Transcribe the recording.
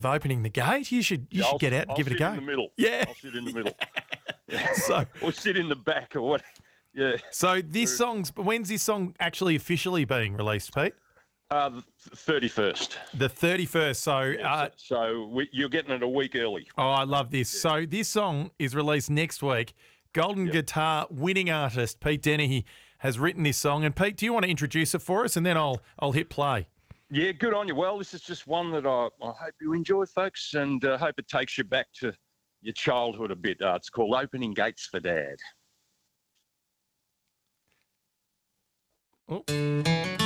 opening the gate. You should get out and give it a go. I'll sit in the middle. Yeah. I'll sit in the middle. So, or sit in the back or what. Yeah. So when's this song actually officially being released, Pete? The 31st. The 31st. So, you're getting it a week early. Oh, I love this. Yeah. So this song is released next week. Golden Guitar winning artist Pete Dennehy has written this song. And Pete, do you want to introduce it for us, and then I'll hit play? Yeah, good on you. Well, this is just one that I hope you enjoy, folks, and hope it takes you back to your childhood a bit. It's called Opening Gates for Dad. Oh.